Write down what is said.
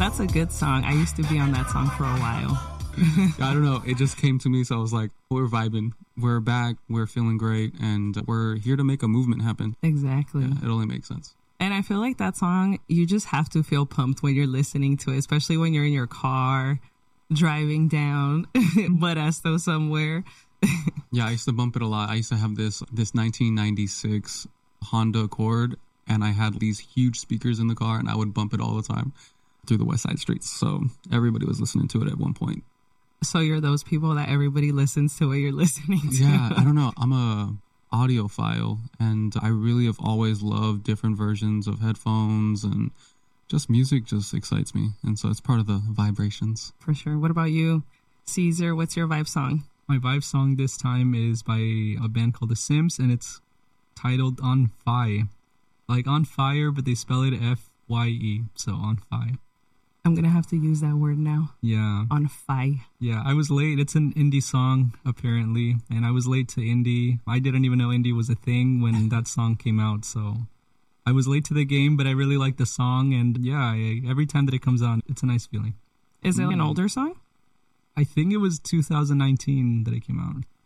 That's a good song. I used to be on that song for a while. I don't know. It just came to me, so I was like, we're vibing. We're back. We're feeling great. And we're here to make a movement happen. Exactly. Yeah, it only makes sense. And I feel like that song, you just have to feel pumped when you're listening to it, especially when you're in your car, driving down Modesto somewhere. Yeah, I used to bump it a lot. I used to have this 1996 Honda Accord, and I had these huge speakers in the car, and I would bump it all the time through the West Side streets. So everybody was listening to it at one point. So you're those people that everybody listens to what you're listening to? Yeah, I don't know. I'm a audiophile, and I really have always loved different versions of headphones, and just music just excites me. And so it's part of the vibrations. For sure. What about you, Caesar? What's your vibe song? My vibe song this time is by a band called The Sims, and it's titled On Fire. Like on fire, but they spell it F-Y-E, so On Fire. I'm going to have to use that word now. Yeah. On fire. Yeah, I was late. It's an indie song, apparently, and I was late to indie. I didn't even know indie was a thing when that song came out, so I was late to the game, but I really like the song, and yeah, every time that it comes on, it's a nice feeling. Is it an older song? I think it was 2019 that it came out.